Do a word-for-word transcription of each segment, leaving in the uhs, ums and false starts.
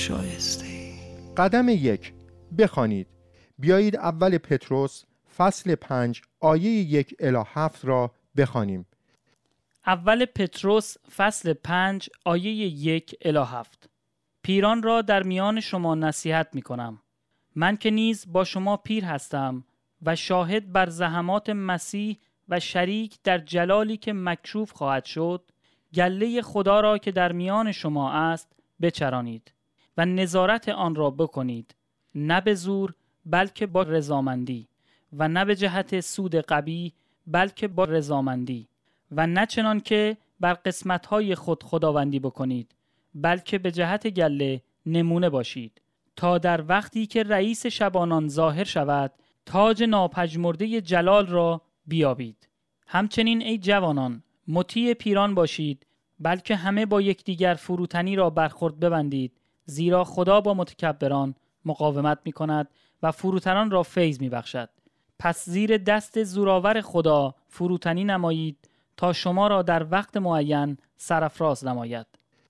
شایسته. قدم یک، بخوانید. بیایید اول پتروس فصل پنج آیه یک الی هفت را بخوانیم. اول پتروس فصل پنج آیه یک الی هفت. پیران را در میان شما نصیحت می کنم. من که نیز با شما پیر هستم و شاهد بر زحمات مسیح و شریک در جلالی که مکشوف خواهد شد، گله خدا را که در میان شما است بچرانید و نظارت آن را بکنید، نه به زور بلکه با رضامندی، و نه به جهت سود قبیح بلکه با رضامندی، و نه چنان که بر قسمت‌های خود خداوندی بکنید، بلکه به جهت گله نمونه باشید، تا در وقتی که رئیس شبانان ظاهر شود تاج ناپژمرده جلال را بیابید. همچنین ای جوانان مطیع پیران باشید، بلکه همه با یکدیگر فروتنی را برخورد ببندید، زیرا خدا با متکبران مقاومت می کند و فروتنان را فیض می بخشد. پس زیر دست زورآور خدا فروتنی نمایید تا شما را در وقت معین سرافراز نماید.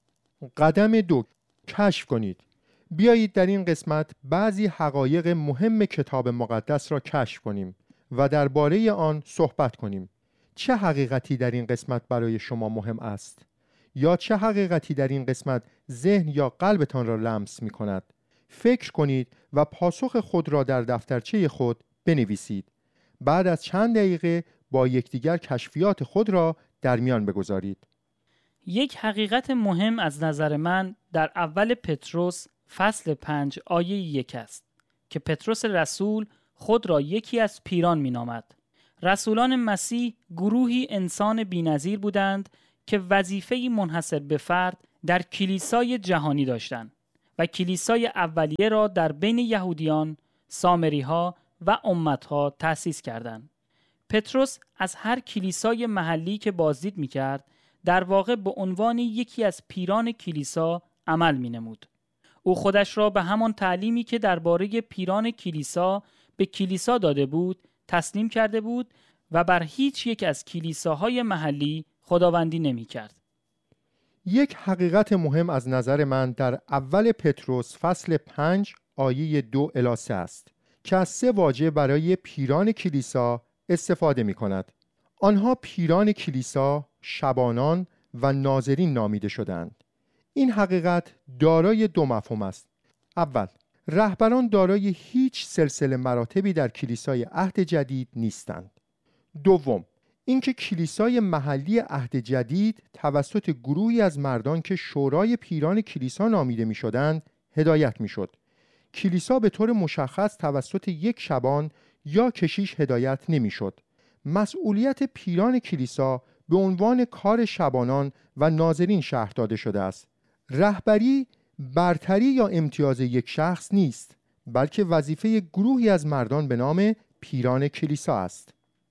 قدم دو، کشف کنید. بیایید در این قسمت بعضی حقایق مهم کتاب مقدس را کشف کنیم و درباره آن صحبت کنیم. چه حقیقتی در این قسمت برای شما مهم است؟ یا چه حقیقتی در این قسمت ذهن یا قلبتان را لمس می کند؟ فکر کنید و پاسخ خود را در دفترچه خود بنویسید. بعد از چند دقیقه با یکدیگر کشفیات خود را در میان بگذارید. یک حقیقت مهم از نظر من در اول پتروس فصل پنج آیه یک است که پتروس رسول خود را یکی از پیران می نامد. رسولان مسیح گروهی انسان بی‌نظیر بودند که وظیفه‌ای منحصر به فرد در کلیسای جهانی داشتند و کلیسای اولیه را در بین یهودیان، سامری‌ها و امت‌ها تأسیس کردند. پتروس از هر کلیسای محلی که بازدید می‌کرد، در واقع به عنوان یکی از پیران کلیسا عمل می‌نمود. او خودش را به همان تعلیمی که درباره پیران کلیسا به کلیسا داده بود تسلیم کرده بود و بر هیچ یک از کلیساهای محلی خداوندی نمی کرد. یک حقیقت مهم از نظر من در اول پتروس فصل پنج آیه دو الی سه است که از سه واژه برای پیران کلیسا استفاده می کند. آنها پیران کلیسا، شبانان و ناظرین نامیده شدند. این حقیقت دارای دو مفهوم است. اول، رهبران دارای هیچ سلسله مراتبی در کلیسای عهد جدید نیستند. دوم، اینکه کلیسای محلی عهد جدید توسط گروهی از مردان که شورای پیران کلیسا نامیده می شدند هدایت می شد. کلیسا به طور مشخص توسط یک شبان یا کشیش هدایت نمی شد. مسئولیت پیران کلیسا به عنوان کار شبانان و ناظرین شرح داده شده است. رهبری برتری یا امتیاز یک شخص نیست، بلکه وظیفه گروهی از مردان به نام پیران کلیسا است.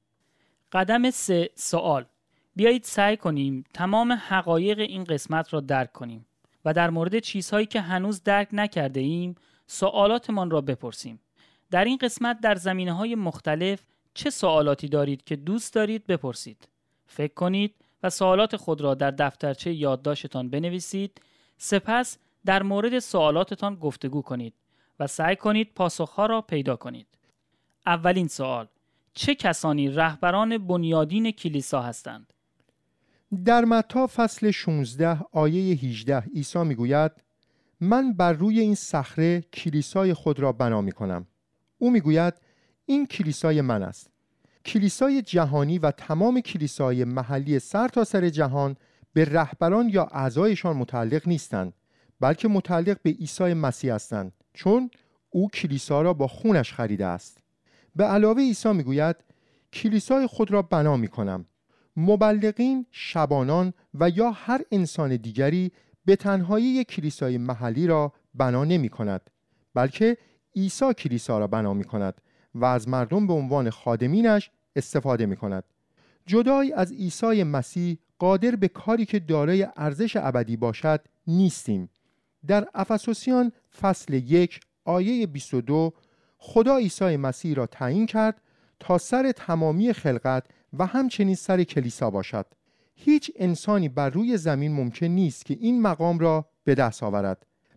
قدم سه، سوال. بیایید سعی کنیم تمام حقایق این قسمت را درک کنیم و در مورد چیزهایی که هنوز درک نکرده ایم سوالاتمان را بپرسیم. در این قسمت در زمینه‌های مختلف چه سوالاتی دارید که دوست دارید بپرسید؟ فکر کنید و سوالات خود را در دفترچه یادداشتتان بنویسید. سپس در مورد سوالاتتان گفتگو کنید و سعی کنید پاسخها را پیدا کنید. اولین سوال: چه کسانی رهبران بنیادین کلیسا هستند؟ در متی فصل شانزده آیه هجده عیسی میگوید من بر روی این صخره کلیسای خود را بنا میکنم. او میگوید این کلیسای من است. کلیسای جهانی و تمام کلیسای محلی سرتاسر جهان به رهبران یا اعضایشان متعلق نیستند، بلکه متعلق به عیسی مسیح هستند، چون او کلیسا را با خونش خریده است. به علاوه عیسی میگوید کلیسای خود را بنا میکنم. مبلغین، شبانان و یا هر انسان دیگری به تنهایی یک کلیسای محلی را بنا نمی کند، بلکه عیسی کلیسا را بنا می کند و از مردم به عنوان خادمینش استفاده می کند. جدای از عیسی مسیح قادر به کاری که دارای ارزش ابدی باشد نیستیم. در افسوسیان فصل یک آیه بیست و دو خدا عیسی مسیح را تعیین کرد تا سر تمامی خلقت و همچنین سر کلیسا باشد. هیچ انسانی بر روی زمین ممکن نیست که این مقام را به دست آورد.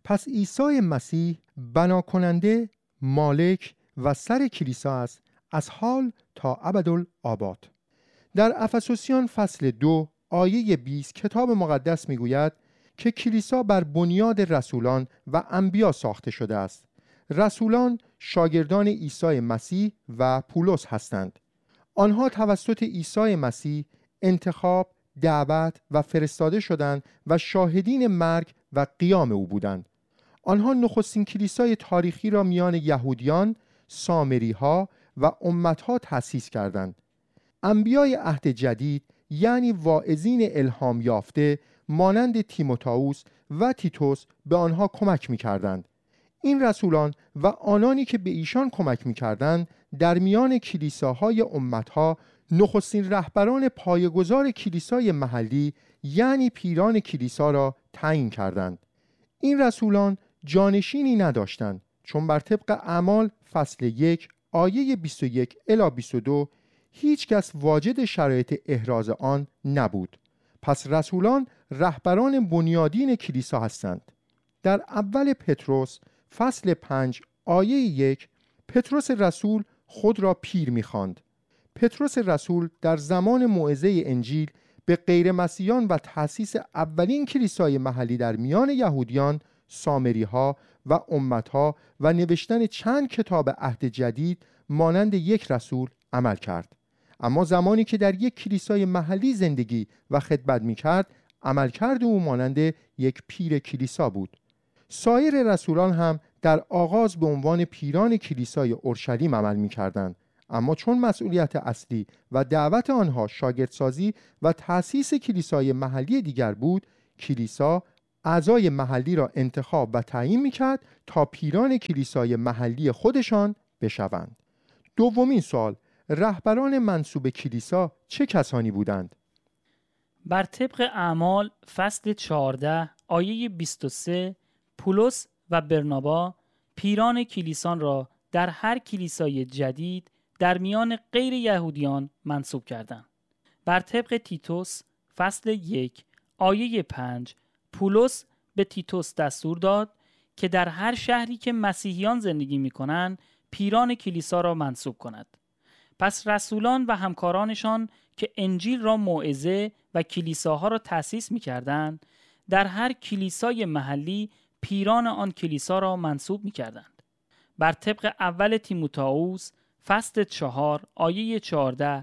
پس عیسی مسیح بنا کننده، مالک و سر کلیسا است از حال تا ابدالآباد. در افسوسیان فصل دو آیه بیست کتاب مقدس میگوید که کلیسا بر بنیاد رسولان و انبیا ساخته شده است. رسولان شاگردان عیسی مسیح و پولس هستند. آنها توسط عیسی مسیح انتخاب، دعوت و فرستاده شدند و شاهدین مرگ و قیام او بودند. آنها نخستین کلیسای تاریخی را میان یهودیان، سامری‌ها و امت‌ها تأسیس کردند. انبیای عهد جدید یعنی واعظین الهام یافته مانند تیموتائوس و تیتوس به آنها کمک می‌کردند. این رسولان و آنانی که به ایشان کمک می‌کردند در میان کلیساهای امت‌ها نخستین رهبران پایه‌گذار کلیسای محلی یعنی پیران کلیسا را تعیین کردند. این رسولان جانشینی نداشتند، چون بر طبق اعمال فصل یک آیه بیست و یک الی بیست و دو هیچ کس واجد شرایط احراز آن نبود. پس رسولان رهبران بنیادین کلیسا هستند. در اول پتروس فصل پنج آیه یک پتروس رسول خود را پیر می‌خواند. پتروس رسول در زمان موعظه انجیل به غیر مسیحیان و تأسیس اولین کلیسای محلی در میان یهودیان، سامری‌ها و امت‌ها و نوشتن چند کتاب عهد جدید مانند یک رسول عمل کرد. اما زمانی که در یک کلیسای محلی زندگی و خدمت می‌کرد، عملکرد او مانند یک پیر کلیسا بود. سایر رسولان هم در آغاز به عنوان پیران کلیسای اورشلیم عمل می‌کردند، اما چون مسئولیت اصلی و دعوت آنها شاگردسازی و تأسیس کلیسای محلی دیگر بود، کلیسا اعضای محلی را انتخاب و تعیین می‌کرد تا پیران کلیسای محلی خودشان بشوند. دومین سوال، رهبران منسوب کلیسا چه کسانی بودند؟ بر طبق اعمال فصل چهارده آیه بیست و سه پولس و برنابا پیران کلیسان را در هر کلیسای جدید در میان غیر یهودیان منصوب کردند. بر طبق تیتوس فصل یک آیه پنج پولس به تیتوس دستور داد که در هر شهری که مسیحیان زندگی می کنند پیران کلیسا را منصوب کند. پس رسولان و همکارانشان که انجیل را موعظه و کلیساها را تأسیس می کردند در هر کلیسای محلی پیران آن کلیسا را منصوب می کردند. بر طبق اول تیموتائوس فصل چهار آیه چهارده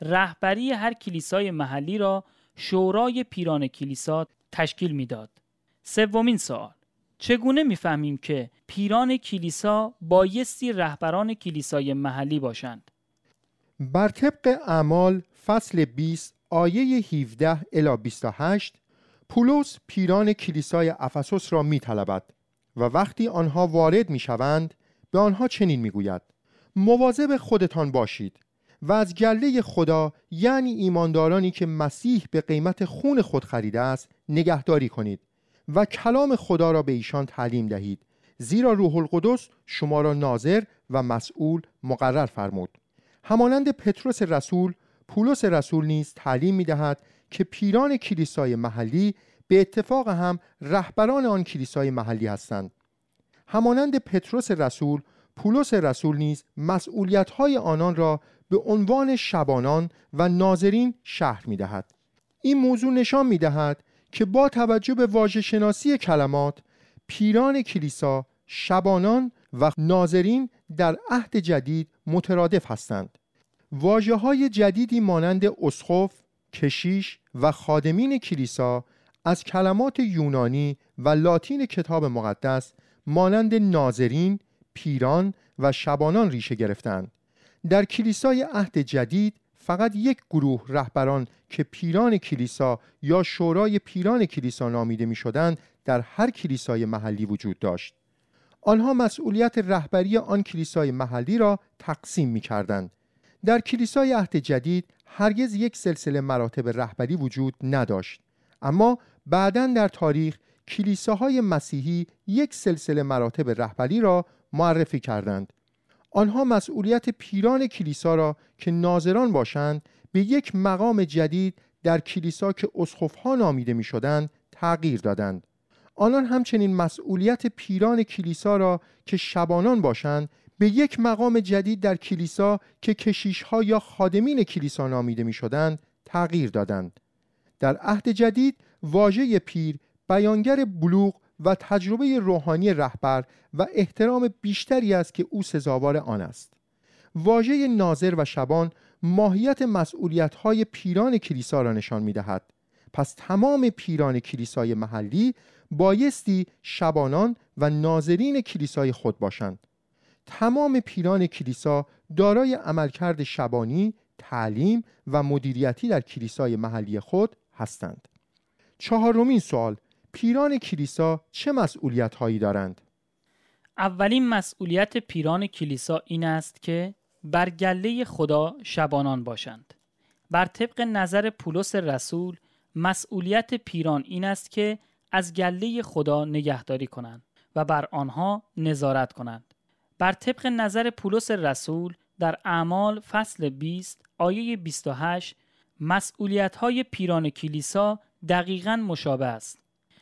رهبری هر کلیسای محلی را شورای پیران کلیسا تشکیل می داد. سومین سوال، چگونه می فهمیم که پیران کلیسا بایستی رهبران کلیسای محلی باشند؟ بر طبق اعمال فصل بیست آیه هفده الی بیست و هشت پولس پیران کلیسای افسوس را می طلبد و وقتی آنها وارد می شوند به آنها چنین می گوید: مواظب خودتان باشید و از گله خدا یعنی ایماندارانی که مسیح به قیمت خون خود خریده است نگهداری کنید و کلام خدا را به ایشان تعلیم دهید، زیرا روح القدس شما را ناظر و مسئول مقرر فرمود. همانند پتروس رسول، پولس رسول نیز تعلیم می دهد که پیران کلیسای محلی به اتفاق هم رهبران آن کلیسای محلی هستند. همانند پتروس رسول، پولس رسول نیز مسئولیت‌های آنان را به عنوان شبانان و ناظرین شرح می دهد. این موضوع نشان می دهد که با توجه به واژه شناسی کلمات، پیران کلیسا، شبانان و ناظرین در عهد جدید مترادف هستند. واژه‌های جدیدی مانند اسقف، کشیش و خادمین کلیسا از کلمات یونانی و لاتین کتاب مقدس مانند ناظرین، پیران و شبانان ریشه گرفتند. در کلیسای عهد جدید فقط یک گروه رهبران که پیران کلیسا یا شورای پیران کلیسا نامیده می شدند در هر کلیسای محلی وجود داشت. آنها مسئولیت رهبری آن کلیسای محلی را تقسیم می کردند. در کلیسای عهد جدید هرگز یک سلسله مراتب رهبری وجود نداشت، اما بعداً در تاریخ کلیساهای مسیحی یک سلسله مراتب رهبری را معرفی کردند. آنها مسئولیت پیران کلیسا را که ناظران باشند به یک مقام جدید در کلیسا که اسقف‌ها نامیده می شدند تغییر دادند. آنان همچنین مسئولیت پیران کلیسا را که شبانان باشند به یک مقام جدید در کلیسا که کشیش‌ها یا خادمین کلیسا نامیده می‌شدند تغییر دادند. در عهد جدید واژه پیر بیانگر بلوغ و تجربه روحانی رهبر و احترام بیشتری است که او سزاوار آن است. واژه ناظر و شبان ماهیت مسئولیت‌های پیران کلیسا را نشان می‌دهد. پس تمام پیران کلیسای محلی بایستی شبانان و ناظرین کلیسای خود باشند. تمام پیران کلیسا دارای عملکرد شبانی، تعلیم و مدیریتی در کلیسای محلی خود هستند. چهارمین سوال، پیران کلیسا چه مسئولیت‌هایی دارند؟ اولین مسئولیت پیران کلیسا این است که بر گله خدا شبانان باشند. بر طبق نظر پولس رسول مسئولیت پیران این است که از گله خدا نگهداری کنند و بر آنها نظارت کنند. بر طبق نظر پولس رسول در اعمال فصل بیست آیه بیست و هشت مسئولیت‌های پیران کلیسا دقیقاً مشابه است.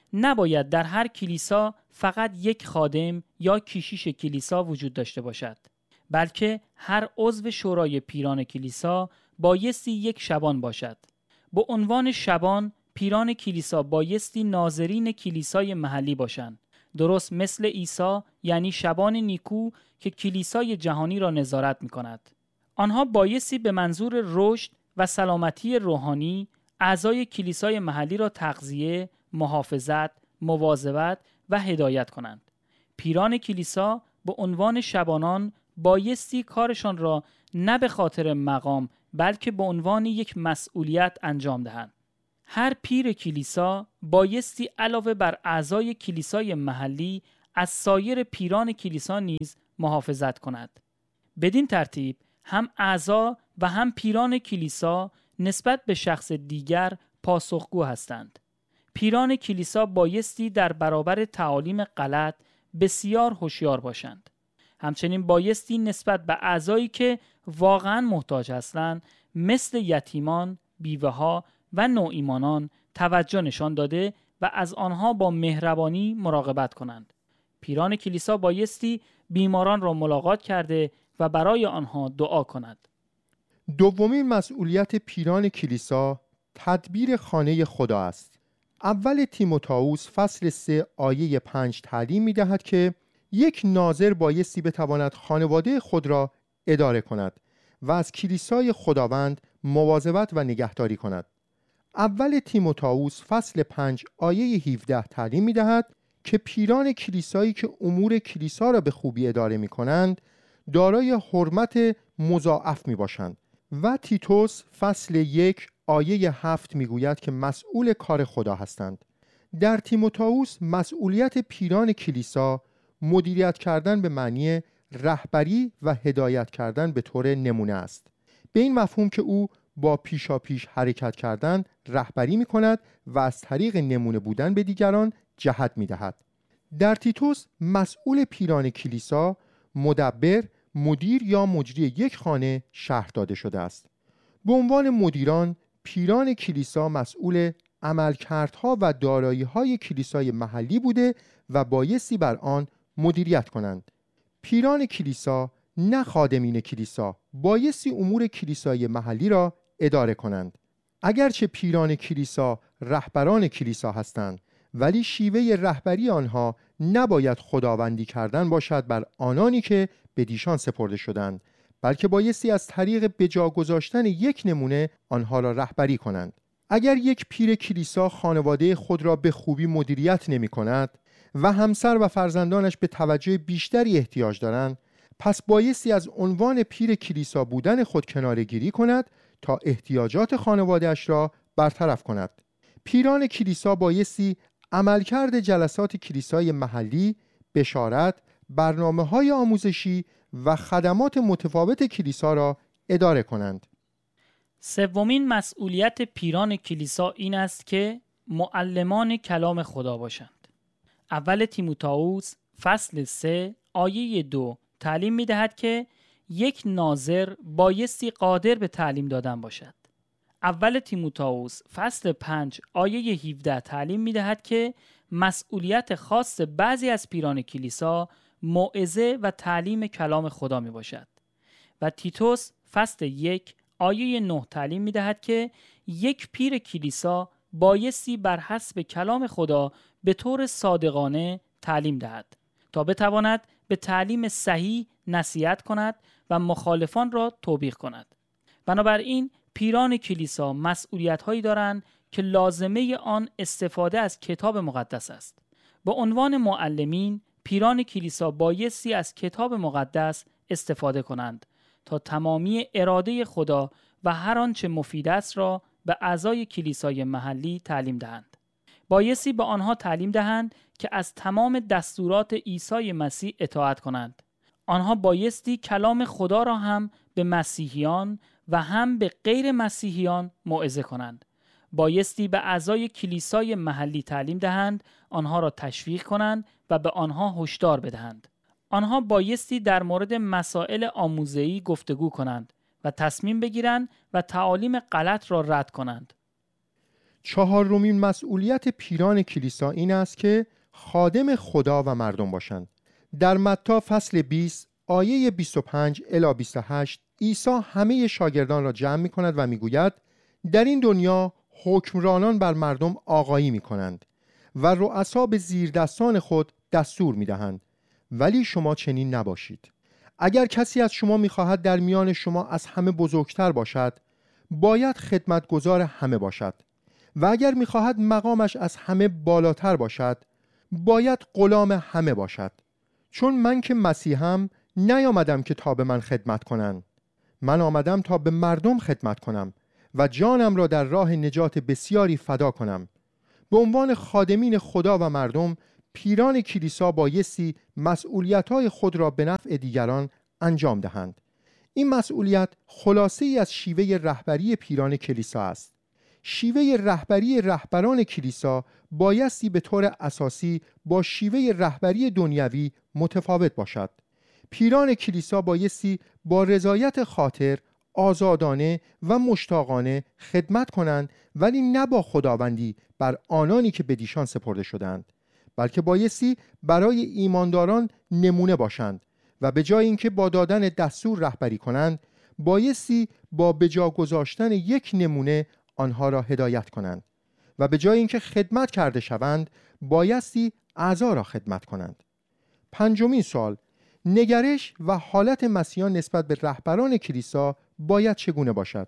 نباید در هر کلیسا فقط یک خادم یا کشیش کلیسا وجود داشته باشد، بلکه هر عضو شورای پیران کلیسا بایستی یک شبان باشد. با عنوان شبان، پیران کلیسا بایستی ناظرین کلیسای محلی باشند، درست مثل عیسی، یعنی شبان نیکو که کلیسای جهانی را نظارت می کند. آنها بایستی به منظور رشد و سلامتی روحانی اعضای کلیسای محلی را تغذیه، محافظت، مواظبت و هدایت کنند. پیران کلیسا به عنوان شبانان بایستی کارشان را نه به خاطر مقام بلکه به عنوان یک مسئولیت انجام دهند. هر پیر کلیسا بایستی علاوه بر اعضای کلیسای محلی از سایر پیران کلیسا نیز محافظت کند. بدین ترتیب هم اعضا و هم پیران کلیسا نسبت به شخص دیگر پاسخگو هستند. پیران کلیسا بایستی در برابر تعالیم غلط بسیار هوشیار باشند. همچنین بایستی نسبت به اعضایی که واقعا محتاج هستند مثل یتیمان، بیوه‌ها و نوایمانان توجه نشان داده و از آنها با مهربانی مراقبت کنند. پیران کلیسا بایستی بیماران را ملاقات کرده و برای آنها دعا کند. دومین مسئولیت پیران کلیسا تدبیر خانه خدا است. اول تیموتائوس فصل سه آیه پنج تعلیم می دهد که یک ناظر بایستی بتواند خانواده خود را اداره کند و از کلیسای خداوند مواظبت و نگهداری کند. اول تیموتائوس فصل پنج آیه هفده تعلیم می دهد که پیران کلیسایی که امور کلیسا را به خوبی اداره می کنند دارای حرمت مضاعف می باشند و تیتوس فصل یک آیه هفت می گوید که مسئول کار خدا هستند. در تیموتائوس مسئولیت پیران کلیسا مدیریت کردن به معنی رهبری و هدایت کردن به طور نمونه است، به این مفهوم که او با پیشا پیش حرکت کردن رهبری می کند و از طریق نمونه بودن به دیگران جهت می دهد. در تیتوس مسئول پیران کلیسا مدبر، مدیر یا مجری یک خانه شرح داده شده است. به عنوان مدیران، پیران کلیسا مسئول عملکردها و دارایی‌های کلیسای محلی بوده و بایستی بر آن مدیریت کنند. پیران کلیسا نه خادمین کلیسا بایستی امور کلیسای محلی را اداره کنند. اگرچه پیران کلیسا رهبران کلیسا هستند، ولی شیوه رهبری آنها نباید خداوندی کردن باشد بر آنانی که به دیشان سپرده شدند، بلکه بایستی از طریق به جا گذاشتن یک نمونه آنها را رهبری کنند. اگر یک پیر کلیسا خانواده خود را به خوبی مدیریت نمی کند و همسر و فرزندانش به توجه بیشتری احتیاج دارند، پس بایستی از عنوان پیر کلیسا بودن خود کناره‌گیری کند تا احتیاجات خانواده‌اش را برطرف کند. پیران کلیسا بایستی عملکرد جلسات کلیسای محلی، بشارت، برنامه‌های آموزشی و خدمات متفاوت کلیسا را اداره کنند. سومین مسئولیت پیران کلیسا این است که معلمان کلام خدا باشند. اول تیموتائوس فصل سه آیه دو تعلیم می دهد که یک ناظر بایستی قادر به تعلیم دادن باشد. اول تیموتائوس فصل پنج آیه هفده تعلیم می دهد که مسئولیت خاص بعضی از پیران کلیسا موعظه و تعلیم کلام خدا می باشد. و تیتوس فصل یک آیه نه تعلیم می دهد که یک پیر کلیسا بایستی بر حسب کلام خدا به طور صادقانه تعلیم دهد تا بتواند به تعلیم صحیح نصیحت کند و مخالفان را توبیخ کند. بنابراین پیران کلیسا مسئولیت هایی دارند که لازمه آن استفاده از کتاب مقدس است. به عنوان معلمین، پیران کلیسا بایستی از کتاب مقدس استفاده کنند تا تمامی اراده خدا و هر آنچه مفید است را به اعضای کلیسای محلی تعلیم دهند. بایستی به آنها تعلیم دهند که از تمام دستورات عیسی مسیح اطاعت کنند. آنها بایستی کلام خدا را هم به مسیحیان و هم به غیر مسیحیان موعظه کنند. بایستی به اعضای کلیسای محلی تعلیم دهند، آنها را تشویق کنند و به آنها هشدار بدهند. آنها بایستی در مورد مسائل آموزه‌ای گفتگو کنند و تصمیم بگیرند و تعالیم غلط را رد کنند. چهارمین مسئولیت پیران کلیسا این است که خادم خدا و مردم باشند. در متی فصل بیست آیه بیست و پنج الی بیست و هشت عیسی همه شاگردان را جمع می کند و می گوید در این دنیا حکمرانان بر مردم آقایی می کنند و رؤسا به زیردستان خود دستور می دهند، ولی شما چنین نباشید. اگر کسی از شما می خواهد در میان شما از همه بزرگتر باشد، باید خدمتگزار همه باشد، و اگر می خواهد مقامش از همه بالاتر باشد، باید غلام همه باشد. چون من که مسیحم نیامدم که تا به من خدمت کنند، من آمدم تا به مردم خدمت کنم و جانم را در راه نجات بسیاری فدا کنم. به عنوان خادمین خدا و مردم، پیران کلیسا بایستی مسئولیت‌های خود را به نفع دیگران انجام دهند. این مسئولیت خلاصه ای از شیوه رهبری پیران کلیسا است. شیوه رهبری رهبران کلیسا بایستی به طور اساسی با شیوه رهبری دنیوی متفاوت باشد. پیران کلیسا بایستی با رضایت خاطر، آزادانه و مشتاقانه خدمت کنند، ولی نه با خداوندی بر آنانی که به دیشان سپرده شدند، بلکه بایستی برای ایمانداران نمونه باشند و به جای اینکه با دادن دستور رهبری کنند، بایستی با بجا گذاشتن یک نمونه آنها را هدایت کنند و به جای اینکه خدمت کرده شوند، بایستی اعضا را خدمت کنند. پنجمین سوال، نگرش و حالت مسیحیان نسبت به رهبران کلیسا باید چگونه باشد؟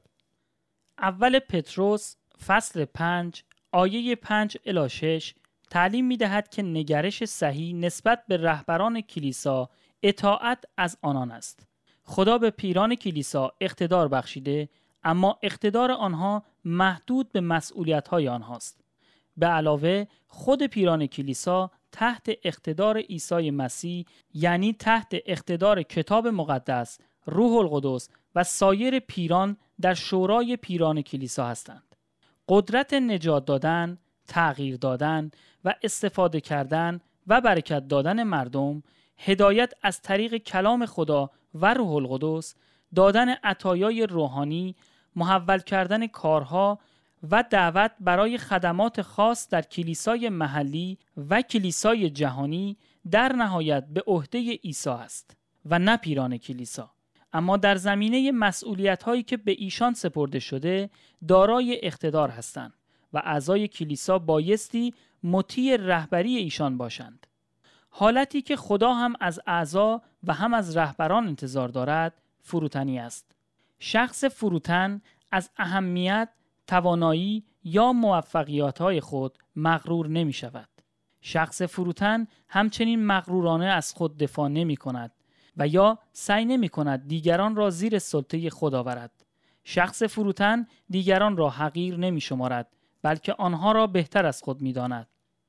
اول پتروس فصل پنج آیه پنج الی شش تعلیم می دهد که نگرش صحیح نسبت به رهبران کلیسا اطاعت از آنان است. خدا به پیران کلیسا اقتدار بخشیده، اما اقتدار آنها محدود به مسئولیت‌های آنهاست. به علاوه خود پیران کلیسا تحت اقتدار عیسی مسیح، یعنی تحت اقتدار کتاب مقدس، روح القدس و سایر پیران در شورای پیران کلیسا هستند. قدرت نجات دادن، تغییر دادن و استفاده کردن و برکت دادن مردم، هدایت از طریق کلام خدا و روح القدس، دادن عطایای روحانی، محول کردن کارها و دعوت برای خدمات خاص در کلیسای محلی و کلیسای جهانی در نهایت به عهده عیسی است و نه پیران کلیسا. اما در زمینه مسئولیت‌هایی که به ایشان سپرده شده دارای اقتدار هستند و اعضای کلیسا بایستی مطیع رهبری ایشان باشند. حالتی که خدا هم از اعضا و هم از رهبران انتظار دارد فروتنی است. شخص فروتن از اهمیت، توانایی یا موفقیت‌های خود مغرور نمی شود. شخص فروتن همچنین مغرورانه از خود دفاع نمی کند و یا سعی نمی کند دیگران را زیر سلطه خود آورد. شخص فروتن دیگران را حقیر نمی شمارد، بلکه آنها را بهتر از خود می داند.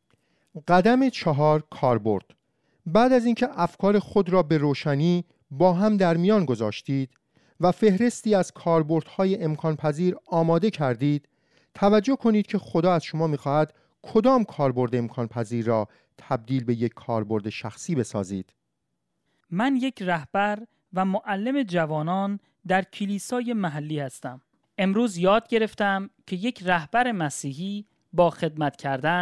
قدم چهار، کاربرد. بعد از اینکه افکار خود را به روشنی با هم در میان گذاشتید و فهرستی از کاربردهای امکان پذیر آماده کردید، توجه کنید که خدا از شما می‌خواهد کدام کاربرد امکان پذیر را تبدیل به یک کاربرد شخصی بسازید. من یک رهبر و معلم جوانان در کلیسای محلی هستم. امروز یاد گرفتم که یک رهبر مسیحی با خدمت کردن،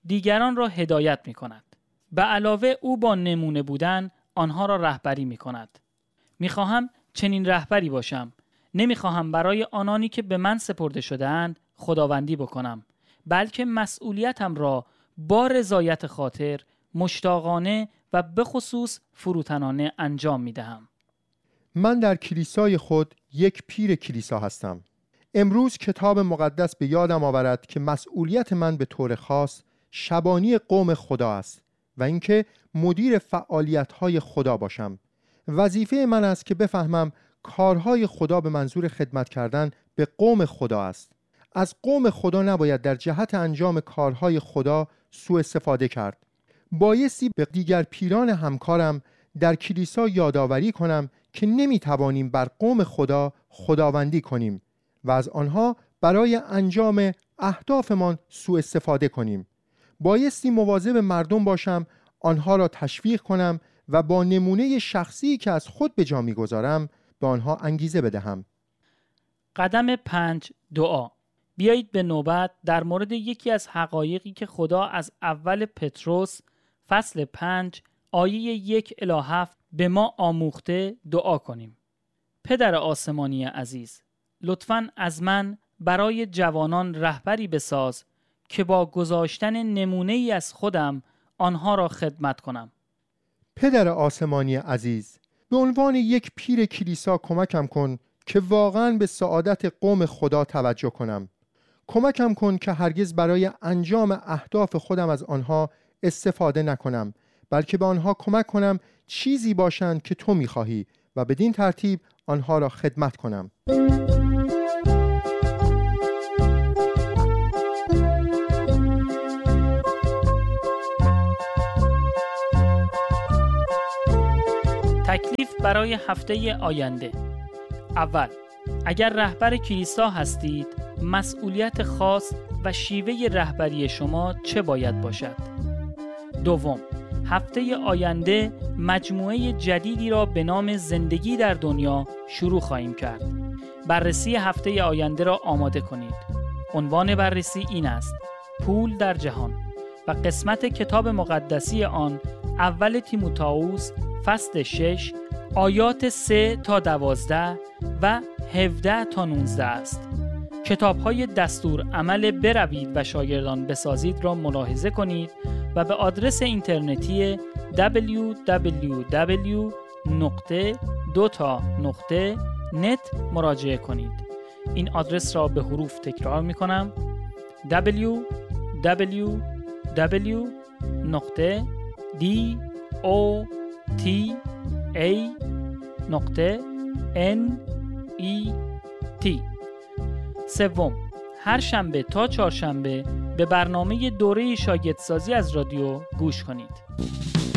دیگران را هدایت می کند. به علاوه او با نمونه بودن آنها را رهبری می کند. می خواهم چنین رهبری باشم. نمی خواهم برای آنانی که به من سپرده شده‌اند خداوندی بکنم، بلکه مسئولیتم را با رضایت خاطر، مشتاقانه و به خصوص فروتنانه انجام می دهم. من در کلیسای خود یک پیر کلیسا هستم. امروز کتاب مقدس به یادم آورد که مسئولیت من به طور خاص شبانی قوم خدا است و اینکه مدیر فعالیت‌های خدا باشم. وظیفه من است که بفهمم کارهای خدا به منظور خدمت کردن به قوم خدا است. از قوم خدا نباید در جهت انجام کارهای خدا سوء استفاده کرد. بایستی به دیگر پیران همکارم در کلیسا یادآوری کنم که نمیتوانیم بر قوم خدا خداوندی کنیم و از آنها برای انجام اهدافمان سوء استفاده کنیم. بایستی مواظب مردم باشم، آنها را تشویق کنم و با نمونه شخصی که از خود به جا میگذارم به آنها انگیزه بدهم. قدم پنج، دعا. بیایید به نوبت در مورد یکی از حقایقی که خدا از اول پتروس فصل پنج آیه یک الی هفت به ما آموخته دعا کنیم. پدر آسمانی عزیز، لطفاً از من برای جوانان رهبری بساز که با گذاشتن نمونه‌ای از خودم آنها را خدمت کنم. پدر آسمانی عزیز، به عنوان یک پیر کلیسا کمکم کن که واقعاً به سعادت قوم خدا توجه کنم. کمکم کن که هرگز برای انجام اهداف خودم از آنها استفاده نکنم، بلکه به آنها کمک کنم چیزی باشند که تو می‌خواهی و بدین ترتیب آنها را خدمت کنم. تکلیف برای هفته آینده. اول، اگر رهبر کلیسا هستید، مسئولیت خاص و شیوه رهبری شما چه باید باشد؟ دوم، هفته آینده مجموعه جدیدی را به نام زندگی در دنیا شروع خواهیم کرد. بررسی هفته آینده را آماده کنید. عنوان بررسی این است: پول در جهان و قسمت کتاب مقدسی آن اول تیموتائوس فصل شش آیات سه تا دوازده و هفده تا نوزده است. کتاب‌های دستور عمل بروید و شاگردان بسازید را ملاحظه کنید و به آدرس اینترنتی دبلیو دبلیو دبلیو نقطه دوتا نقطه نت مراجعه کنید. این آدرس را به حروف تکرار می کنم: دبلیو دبلیو دبلیو نقطه دی او تی ای نقطه ان ای تی. سوم، هر شنبه تا چهارشنبه به برنامه دوره شاگردسازی از رادیو گوش کنید.